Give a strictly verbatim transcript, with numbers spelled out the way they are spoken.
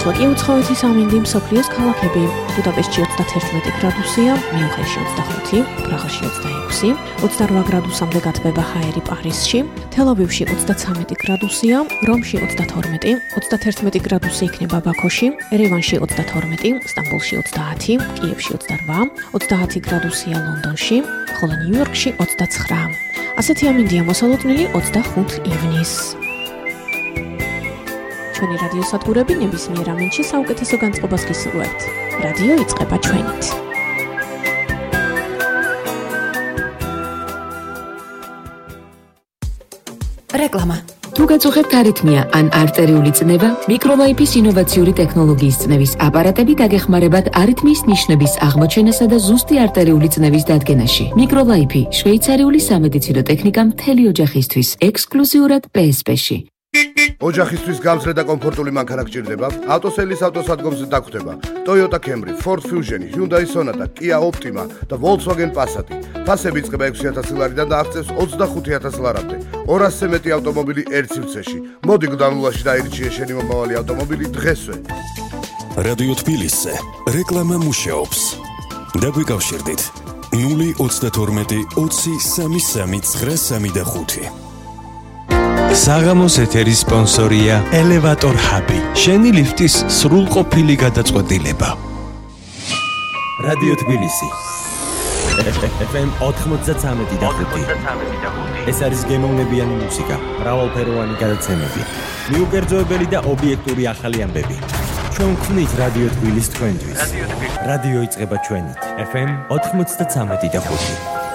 ახლა კი უცხოეთის ამინდი მსოფლიოს ქალაქები. ბუდაპეშტში ოცდაერთი გრადუსია, მიუნხენში ოცდახუთი, პრაღაში ოცდაექვსი, ოცდარვა გრადუსამდე გათბება ჰაერი პარიზში, თელ-ავივში ოცდაცამეტი გრადუსია, რომში ოცდათორმეტი, ოცდაათერთმეტი გრადუსი იქნება ბაქოში, ერევანში ოცდათორმეტი, სტამბოლში ოცდაათი, კიევში ოცდარვა, ოცდაათი გრადუსია ლონდონში, ხოლო ნიუ-იორკში ოცდაცხრა. ასეთი ამინდია მოსალოდნელი ოცდახუთ ივნის. ჩვენი რადიო სადგურები ნებისმიერ ამინდში საუკეთესო განწყობას გისურვებთ. რადიო იწყება ჩვენით. რეკლამა. თუ გაწუხებთ არითმია ან არტერიული წნევა, მიკროლაიფის ინოვაციური ტექნოლოგიის წნევის აპარატები დაგეხმარებათ არითმიის ნიშნების აღმოჩენასა და ზუსტი არტერიული წნევის დადგენაში. მიკროლაიფი შვეიცარიული სამედიცინო ტექნიკა მთელი ოჯახისთვის, ექსკლუზიურად პი ეს პი-ში. ოჯახისთვის გამძლე და კომფორტული მანქანა გჭირდება? ავტოსელის ავტოსადგომზე დაგვხვდება Toyota Camry, Ford Fusion, Hyundai Sonata, Kia Optima და Volkswagen Passat. ფასები იწყება ექვსი ათასი ლარიდან და აღწევს ოცდახუთი ათასი ლარამდე. ორასზე მეტი ავტომობილი ერთ სივრცეში. მოდი გდანულაში დაირჩიე შენი მომავალი ავტომობილი დღესვე. რადიო თბილისზე რეკლამა მუშაობს. დაგვიკავშირდით ნული ოცდათორმეტი ოცი სამი სამი ცხრა სამი და ხუთი. საღამოს ეთერის სპონსორია Elevator Hub-ი. შენი ლიფტის სრულყოფილი გადაწყვეტილება. რადიო თბილისი. ეფ ემ ოთხმოცდათრამეტი და ხუთი. ეს არის გემოვნებიანი მუსიკა, მრავალფეროვანი გადაცემები, მიუკერძოებელი და ობიექტური ახალი ამბები. ჩვენ ვქმნით რადიო თბილის თქვენთვის. რადიო იწყება ჩვენით. ეფ ემ ოთხმოცდათრამეტი და ხუთი.